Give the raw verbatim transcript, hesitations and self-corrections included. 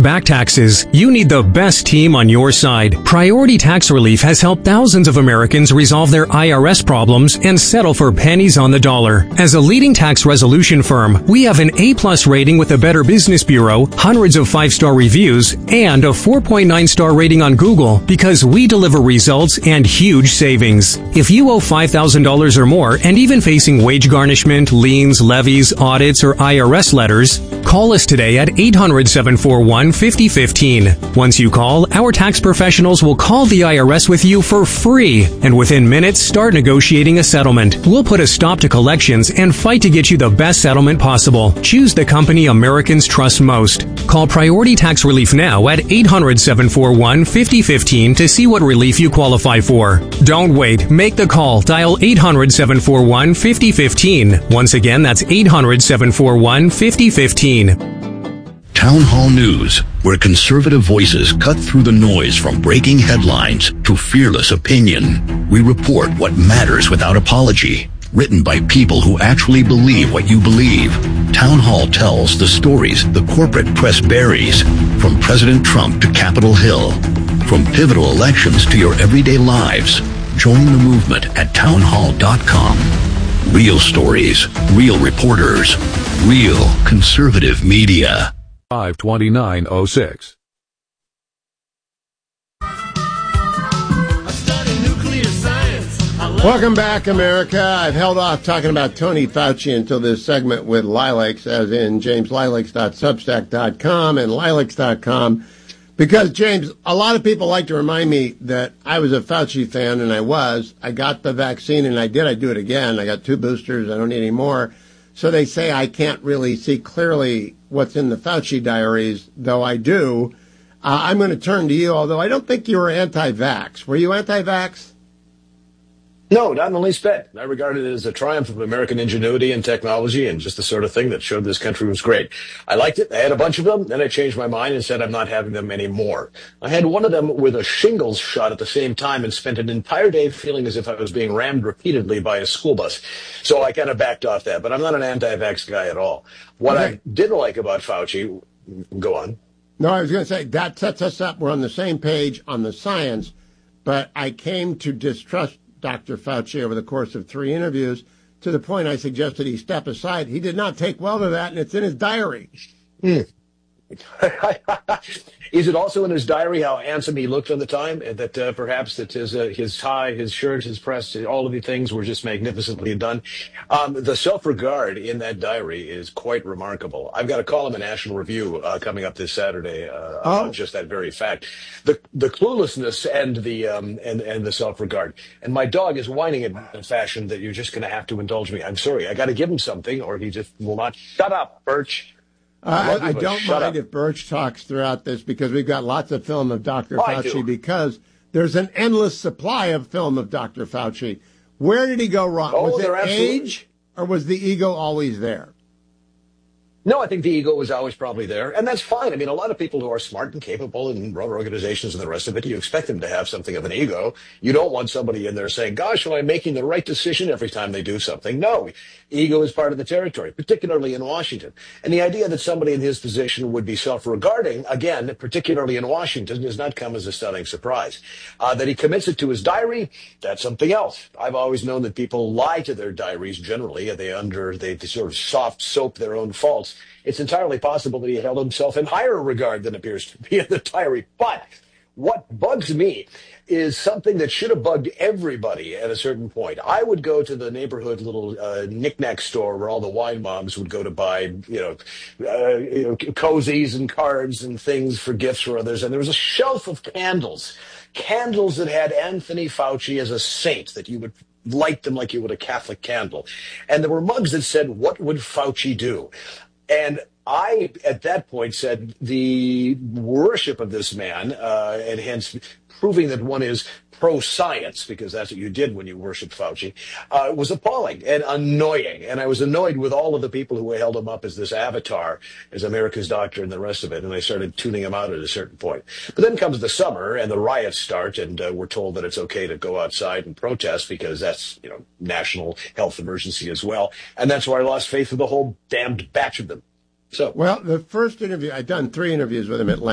back taxes, you need the best team on your side. Priority Tax Relief has helped thousands of Americans resolve their I R S problems and settle for pennies on the dollar. As a leading tax resolution firm, we have an A-plus rating with the Better Business Bureau, hundreds of five-star reviews, and a four point nine star rating on Google because we deliver results and huge savings. If you owe five thousand dollars or more and even facing wage garnishment, liens, levies, audits, or I R S letters, call us today at eight hundred, seven four one, five oh one five. Once you call, our tax professionals will call the I R S with you for free, and within minutes, start negotiating a settlement. We'll put a stop to collections and fight to get you the best settlement possible. Choose the company Americans trust most. Call Priority Tax Relief now at eight hundred, seven four one, five oh one five to see what relief you qualify for. Don't wait. Make the call. Dial eight hundred, seven four one, five oh one five. Once again, that's eight hundred, seven four one, five oh one five. Town Hall News, where conservative voices cut through the noise from breaking headlines to fearless opinion. We report what matters without apology. Written by people who actually believe what you believe. Town Hall tells the stories the corporate press buries. From President Trump to Capitol Hill. From pivotal elections to your everyday lives. Join the movement at town hall dot com. Real stories, real reporters, real conservative media. five twenty-nine oh six. Welcome back, America. I've held off talking about Tony Fauci until this segment with Lilacs, as in james lilacs dot substack dot com and lilacs dot com, because, James, a lot of people like to remind me that I was a Fauci fan, and I was. I got the vaccine, and I did. I do it again. I got two boosters. I don't need any more. So they say I can't really see clearly what's in the Fauci diaries, though I do. Uh, I'm going to turn to you, although I don't think you were anti-vax. Were you anti-vax? No, not in the least bit. I regarded it as a triumph of American ingenuity and technology and just the sort of thing that showed this country was great. I liked it. I had a bunch of them. Then I changed my mind and said I'm not having them anymore. I had one of them with a shingles shot at the same time and spent an entire day feeling as if I was being rammed repeatedly by a school bus. So I kind of backed off that. But I'm not an anti-vax guy at all. What okay. I did like about Fauci, go on. No, I was going to say that sets us up. We're on the same page on the science, but I came to distrust Doctor Fauci over the course of three interviews, to the point I suggested he step aside. He did not take well to that, and it's in his diary. Hmm. Is it also in his diary how handsome he looked at the time? That uh, perhaps that his uh, his tie, his shirt, his press, all of the things were just magnificently done. Um, the self-regard in that diary is quite remarkable. I've got a column in National Review uh, coming up this Saturday uh, oh. about just that very fact. The the cluelessness and the um, and and the self-regard. And my dog is whining in a fashion that you're just going to have to indulge me. I'm sorry, I got to give him something, or he just will not shut up, Birch. Uh, I, I don't mind up. if Birch talks throughout this, because we've got lots of film of Doctor Oh, Fauci, because there's an endless supply of film of Doctor Fauci. Where did he go wrong? Oh, was it absolutely... age, or was the ego always there? No, I think the ego was always probably there, and that's fine. I mean, a lot of people who are smart and capable and run organizations and the rest of it, you expect them to have something of an ego. You don't want somebody in there saying, gosh, am I making the right decision every time they do something? No, ego is part of the territory, particularly in Washington. And the idea that somebody in his position would be self-regarding, again, particularly in Washington, does not come as a stunning surprise. Uh, that he commits it to his diary, that's something else. I've always known that people lie to their diaries generally. They under they, they sort of soft soap their own faults. It's entirely possible that he held himself in higher regard than appears to be in the diary. But what bugs me is something that should have bugged everybody at a certain point. I would go to the neighborhood little uh, knick-knack store where all the wine moms would go to buy, you know, uh, you know, cozies and cards and things for gifts for others. And there was a shelf of candles, candles that had Anthony Fauci as a saint, that you would light them like you would a Catholic candle. And there were mugs that said, what would Fauci do? And I, at that point, said the worship of this man, uh, and hence proving that one is pro-science, because that's what you did when you worshipped Fauci, uh, was appalling and annoying. And I was annoyed with all of the people who held him up as this avatar, as America's doctor and the rest of it, and I started tuning him out at a certain point. But then comes the summer, and the riots start, and uh, we're told that it's okay to go outside and protest because that's, you know, national health emergency as well. And that's where I lost faith with the whole damned batch of them. So, well, the first interview, I'd done three interviews with him at